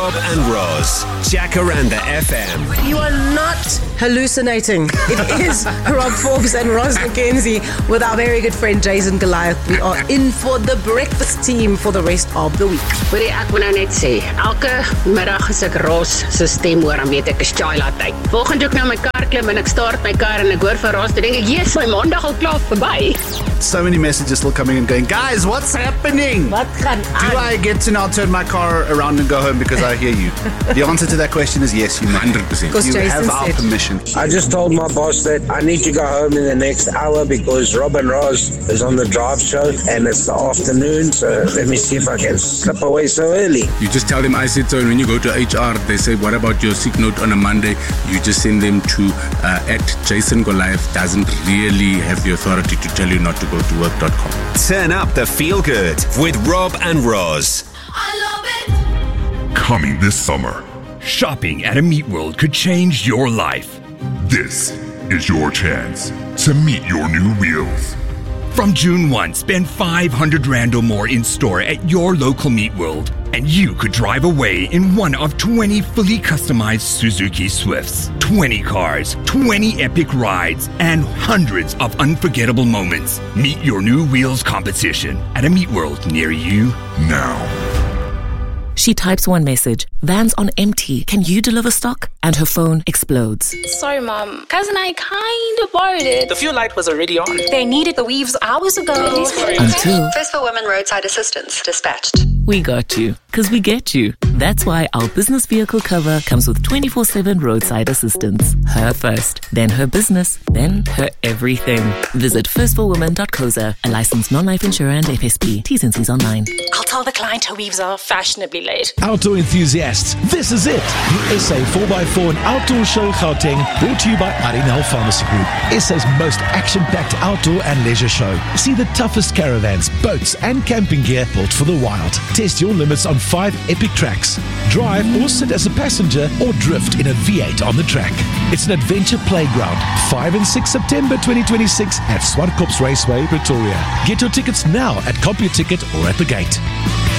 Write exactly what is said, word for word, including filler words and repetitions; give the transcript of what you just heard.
Rob and Roz, Jacaranda F M. You are not hallucinating. It is Rob Forbes and Roz McKenzie with our very good friend Jason Goliath. We are in for the breakfast team for the rest of the week. Hoorie, ek wil nou net sê, elke middag as ek Roz se stem hoor, dan weet ek is Chayla tyd. Volgende ek nou my kar klim en ek start my kar en ek hoor van Roz, dan denk ek, yes, my maandag al klaar verby. So many messages still coming and going, guys, what's happening? Wat gaan aan? Do I get to now turn my car around and go home because I hear you? The answer to that question is yes, you may. one hundred percent. You Jason have our said. permission. I just told my boss that I need to go home in the next hour because Rob and Roz is on the drive show and it's the afternoon, so let me see if I can slip away so early. You just tell them I said so, and when you go to H R, they say, what about your sick note on a Monday? You just send them to uh, at Jason Goliath doesn't really have the authority to tell you not to go to work dot com. Turn up the feel good with Rob and Roz. I love it. Coming this summer, shopping at a Meat World could change your life. this is your chance to meet your new wheels. From June first, spend five hundred rand or more in store at your local Meat World, and you could drive away in one of twenty fully customized Suzuki Swifts. twenty cars, twenty epic rides, and hundreds of unforgettable moments. Meet your new wheels competition at a Meat World near you now. She types one message, van's on empty, can you deliver stock? And her phone explodes. Sorry, Mom. Cousin, I kind of borrowed it. The fuel light was already on. They needed the weaves hours ago. Until First for Women Roadside Assistance dispatched. we got you, because we get you. That's why our business vehicle cover comes with twenty-four seven roadside assistance. Her first, then her business, then her everything. Visit first for women dot co za, a licensed non-life insurer and F S P. T's and C's online. I'll tell the client her weaves are fashionably late. Outdoor enthusiasts, this is it. The S A four by four and Outdoor Show Gauteng, brought to you by Arinel Pharmacy Group. S A's most action-packed outdoor and leisure show. See the toughest caravans, boats and camping gear built for the wild. Test your limits on five epic tracks. Drive or sit as a passenger or drift in a V eight on the track. It's an adventure playground. five and six September twenty twenty-six at Swartkops Raceway, Pretoria. Get your tickets now at CompuTicket or at the gate.